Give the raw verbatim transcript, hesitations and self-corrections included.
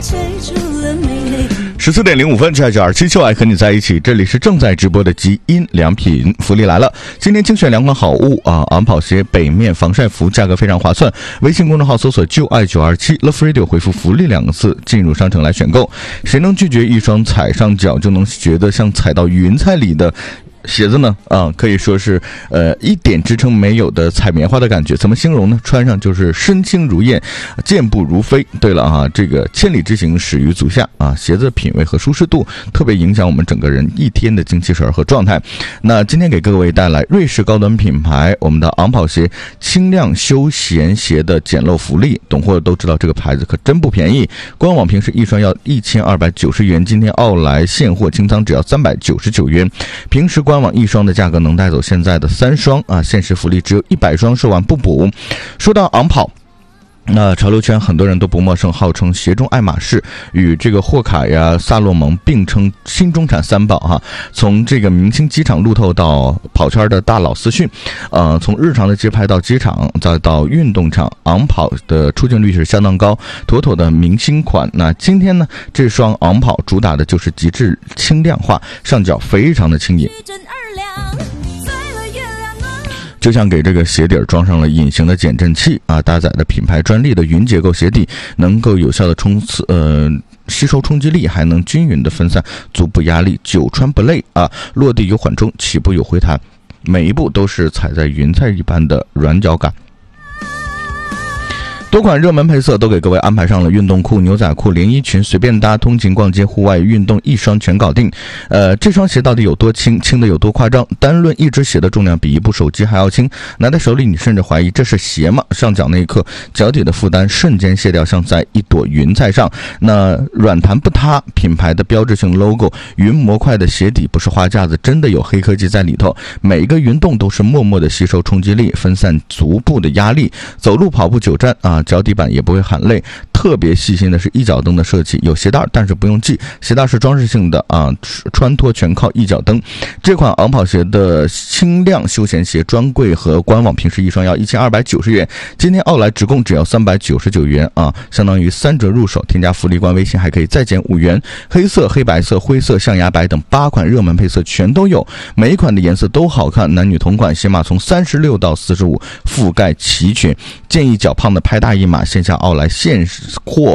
十四点零五分，这九二七就爱和你在一起。这里是正在直播的极音良品，福利来了！今天精选两款好物啊，昂跑鞋北面防晒服，价格非常划算。微信公众号搜索就爱九二七 Love Radio， 回复福利两个字进入商城来选购。谁能拒绝一双踩上脚就能觉得像踩到云彩里的鞋子呢？啊，可以说是呃一点支撑没有的踩棉花的感觉。怎么形容呢？穿上就是身轻如燕，健步如飞。对了啊，这个千里之行始于足下啊，鞋子的品味和舒适度特别影响我们整个人一天的精气神和状态。那今天给各位带来瑞士高端品牌我们的昂跑鞋轻量休闲鞋的捡漏福利。懂货都知道这个牌子可真不便宜，官网平时一双要一千二百九十元，今天奥莱现货清仓只要三百九十九元。平时官网一双的价格能带走现在的三双啊，限时福利只有一百双，售完不补。说到昂跑，那潮流圈很多人都不陌生，号称鞋中爱马仕，与这个霍卡呀、萨洛蒙并称新中产三宝哈。从这个明星机场路透到跑圈的大佬私讯，呃，从日常的街拍到机场，再到运动场，昂跑的出镜率是相当高，妥妥的明星款。那今天呢，这双昂跑主打的就是极致轻量化，上脚非常的轻盈。就像给这个鞋底装上了隐形的减震器啊，搭载的品牌专利的云结构鞋底，能够有效的冲刺呃吸收冲击力，还能均匀的分散足部压力，久穿不累啊，落地有缓冲，起步有回弹，每一步都是踩在云彩一般的软脚感。多款热门配色都给各位安排上了，运动裤、牛仔裤、连衣裙，随便搭，通勤、逛街、户外运动一双全搞定。呃，这双鞋到底有多轻？轻的有多夸张？单论一只鞋的重量比一部手机还要轻，拿在手里你甚至怀疑这是鞋吗？上脚那一刻，脚底的负担瞬间卸掉，像在一朵云彩上。那软弹不塌，品牌的标志性 logo， 云模块的鞋底不是花架子，真的有黑科技在里头。每一个云动都是默默的吸收冲击力，分散足部的压力，走路、跑步、久站啊。脚底板也不会喊累。特别细心的是一脚蹬的设计，有鞋带但是不用系，鞋带是装饰性的啊，穿脱全靠一脚蹬。这款昂跑鞋的轻量休闲鞋专柜和官网平时一双要一千二百九十元，今天奥莱直供只要三百九十九元啊，相当于三折入手。添加福利官微信还可以再减五元。黑色、黑白色、灰色、象牙白等八款热门配色全都有，每一款的颜色都好看，男女同款，鞋码从三十六到四十五覆盖齐全。建议脚胖的拍大一码，线下奥莱现货